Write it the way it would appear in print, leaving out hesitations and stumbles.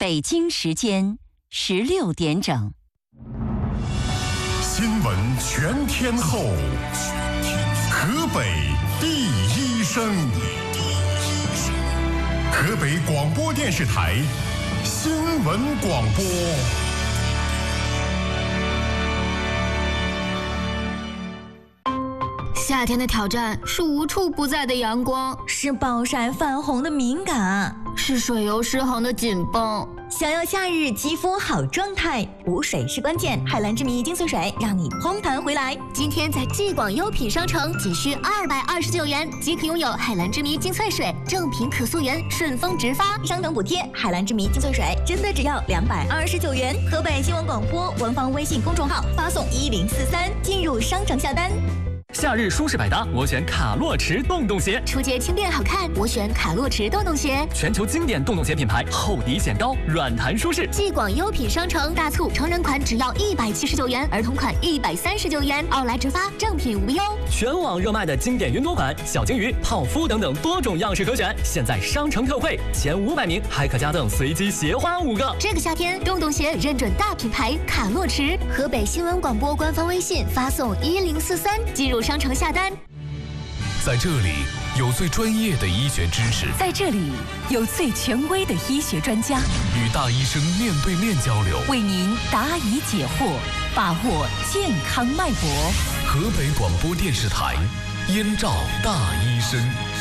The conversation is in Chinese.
北京时间16点整。 新闻全天候，河北第一声，河北广播电视台新闻广播。 夏天的挑战是无处不在的阳光， 是暴晒泛红的敏感， 是水油失衡的紧绷。 想要夏日肌肤好状态，补水是关键。海蓝之谜精粹水让你嘭弹回来。 今天在既广优品商城仅需229元即可拥有海蓝之谜精粹水，正品可溯源，顺丰直发， 商城补贴。海蓝之谜精粹水真的只要229元。河北新闻广播官方微信公众号发送1043进入商城下单。 夏日舒适百搭，我选卡洛驰洞洞鞋； 出街轻便好看，我选卡洛驰洞洞鞋。 全球经典洞洞鞋品牌，厚底显高，软弹舒适。 既广优品商城大促，成人款只要179元，儿童款139元，奥莱直发，正品无忧。 全网热卖的经典云朵款、小金鱼、泡芙等等多种样式可选，现在商城特惠，前500名还可加赠随机鞋花5个。 这个夏天，洞洞鞋认准大品牌卡洛驰。河北新闻广播官方微信发送1043进入商城下单。 在这里有最专业的医学知识， 在这里有最权威的医学专家， 与大医生面对面交流， 为您答疑解惑，把握健康脉搏。 河北广播电视台，燕赵大医生。